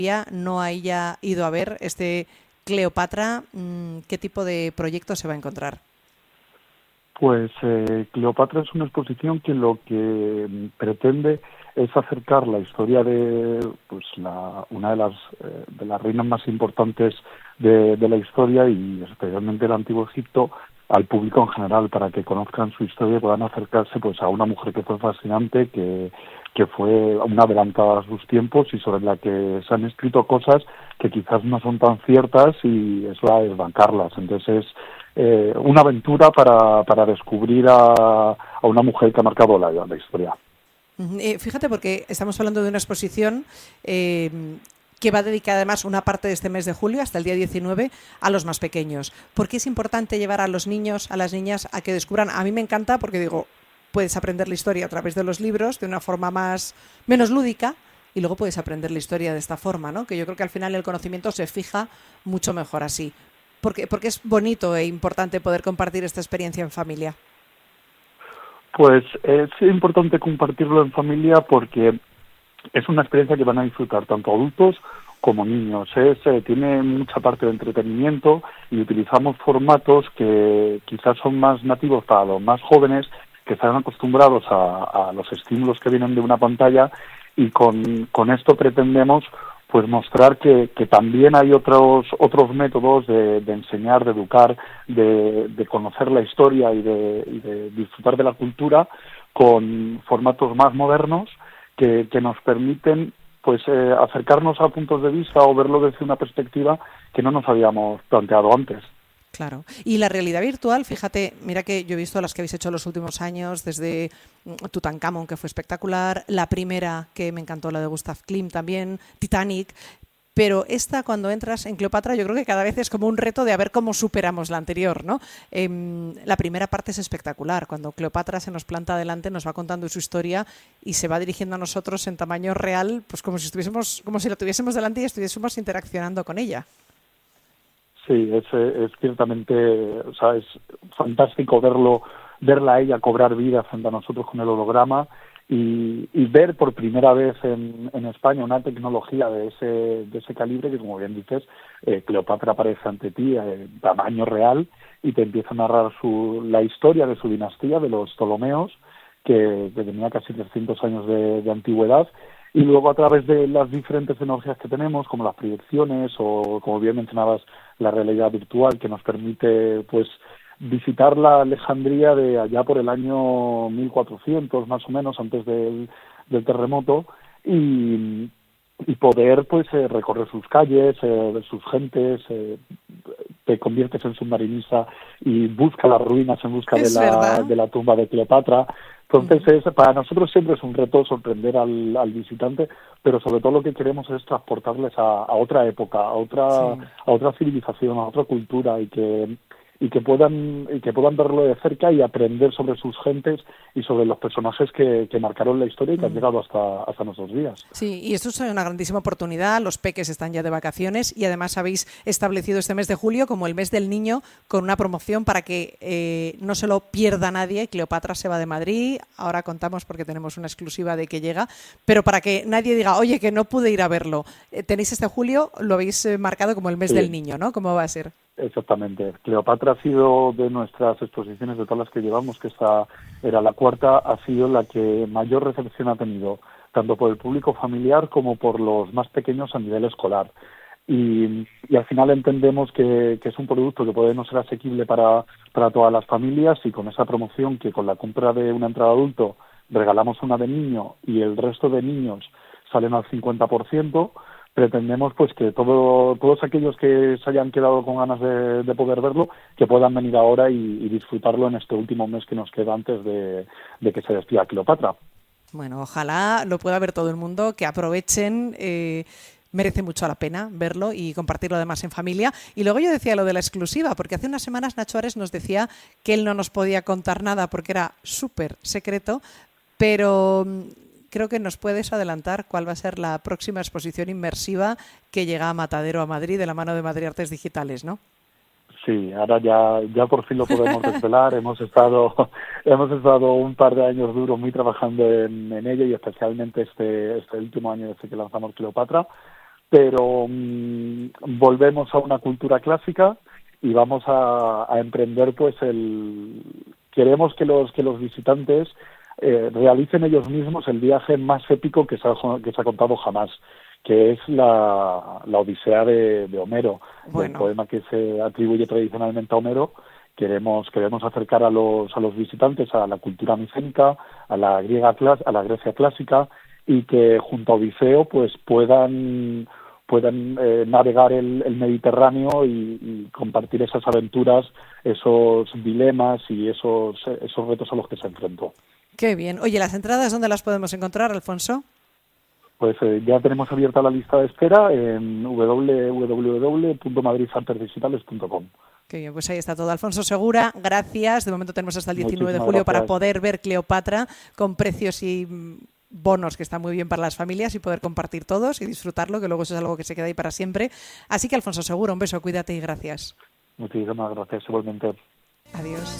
no haya ido a ver este Cleopatra, ¿qué tipo de proyecto se va a encontrar? Pues Cleopatra es una exposición que lo que pretende es acercar la historia de pues una de las reinas más importantes de la historia y especialmente del Antiguo Egipto al público en general para que conozcan su historia y puedan acercarse pues a una mujer que fue fascinante, que fue una adelantada a sus tiempos y sobre la que se han escrito cosas que quizás no son tan ciertas y eso a desbancarlas. Entonces una aventura para descubrir a una mujer que ha marcado la historia. Fíjate, porque estamos hablando de una exposición que va a dedicar además una parte de este mes de julio, hasta el día 19, a los más pequeños. ¿Por qué es importante llevar a los niños, a las niñas, a que descubran? A mí me encanta porque digo, puedes aprender la historia a través de los libros de una forma menos lúdica y luego puedes aprender la historia de esta forma, ¿no? Que yo creo que al final el conocimiento se fija mucho mejor así. Porque es bonito e importante poder compartir esta experiencia en familia. Pues es importante compartirlo en familia porque es una experiencia que van a disfrutar tanto adultos como niños. Tiene mucha parte de entretenimiento y utilizamos formatos que quizás son más nativos para los más jóvenes, que están acostumbrados a los estímulos que vienen de una pantalla y con esto pretendemos pues mostrar que también hay otros métodos de enseñar, de educar, de conocer la historia y de disfrutar de la cultura con formatos más modernos que nos permiten pues acercarnos a puntos de vista o verlo desde una perspectiva que no nos habíamos planteado antes. Claro. Y la realidad virtual, fíjate, mira que yo he visto las que habéis hecho los últimos años, desde Tutankamón, que fue espectacular, la primera, que me encantó, la de Gustav Klimt también, Titanic, pero esta, cuando entras en Cleopatra, yo creo que cada vez es como un reto de a ver cómo superamos la anterior, ¿no? La primera parte es espectacular, cuando Cleopatra se nos planta adelante, nos va contando su historia y se va dirigiendo a nosotros en tamaño real, pues como si la tuviésemos delante y estuviésemos interaccionando con ella. Sí, es ciertamente, o sea, es fantástico verla a ella cobrar vida frente a nosotros con el holograma y ver por primera vez en España una tecnología de ese calibre que, como bien dices, Cleopatra aparece ante ti en tamaño real y te empieza a narrar la historia de su dinastía, de los Ptolomeos, que tenía casi 300 años de antigüedad. Y luego a través de las diferentes tecnologías que tenemos, como las proyecciones o, como bien mencionabas, la realidad virtual, que nos permite pues visitar la Alejandría de allá por el año 1400, más o menos, antes del terremoto, y poder pues recorrer sus calles, ver sus gentes, te conviertes en submarinista y busca las ruinas en busca Es verdad. de la tumba de Cleopatra. Entonces, para nosotros siempre es un reto sorprender al visitante, pero sobre todo lo que queremos es transportarles a otra época, Sí. a otra civilización, a otra cultura y que puedan verlo de cerca y aprender sobre sus gentes y sobre los personajes que marcaron la historia y que han llegado hasta nuestros días. Sí, y esto es una grandísima oportunidad. Los peques están ya de vacaciones y además habéis establecido este mes de julio como el mes del niño con una promoción para que no se lo pierda nadie. Cleopatra se va de Madrid, ahora contamos porque tenemos una exclusiva de que llega, pero para que nadie diga, oye, que no pude ir a verlo. Tenéis este julio, lo habéis marcado como el mes del Sí. niño, ¿no? ¿Cómo va a ser? Exactamente. Cleopatra ha sido de nuestras exposiciones, de todas las que llevamos, que esta era la cuarta, ha sido la que mayor recepción ha tenido, tanto por el público familiar como por los más pequeños a nivel escolar. Y al final entendemos que es un producto que puede no ser asequible para todas las familias y con esa promoción que con la compra de una entrada adulto regalamos una de niño y el resto de niños salen al 50%, pretendemos pues que todos aquellos que se hayan quedado con ganas de poder verlo, que puedan venir ahora y disfrutarlo en este último mes que nos queda antes de que se despida Cleopatra. Bueno, ojalá lo pueda ver todo el mundo, que aprovechen. Merece mucho la pena verlo y compartirlo además en familia. Y luego yo decía lo de la exclusiva, porque hace unas semanas Nacho Ares nos decía que él no nos podía contar nada porque era súper secreto, pero creo que nos puedes adelantar cuál va a ser la próxima exposición inmersiva que llega a Matadero, a Madrid, de la mano de Madrid Artes Digitales, ¿no? Sí, ahora ya por fin lo podemos desvelar. hemos estado un par de años duros muy trabajando en ello y especialmente este último año desde que lanzamos Cleopatra. pero volvemos a una cultura clásica y vamos a emprender pues queremos que los visitantes realicen ellos mismos el viaje más épico que se ha contado jamás, que es la Odisea de Homero, el poema que se atribuye tradicionalmente a Homero. Queremos acercar a los visitantes a la cultura micénica, a la Grecia clásica, y que junto a Odiseo pues puedan navegar el Mediterráneo y compartir esas aventuras, esos dilemas y esos retos a los que se enfrentó. Qué bien. Oye, ¿las entradas dónde las podemos encontrar, Alfonso? Pues ya tenemos abierta la lista de espera en www.madridchantersdigitales.com. Qué bien, pues ahí está todo. Alfonso Segura, gracias. De momento tenemos hasta el 19 de julio Muchísimas para gracias. poder ver Cleopatra con precios y bonos que están muy bien para las familias y poder compartir todos y disfrutarlo, que luego eso es algo que se queda ahí para siempre. Así que, Alfonso Segura, un beso, cuídate y gracias. Muchísimas gracias, igualmente. Adiós.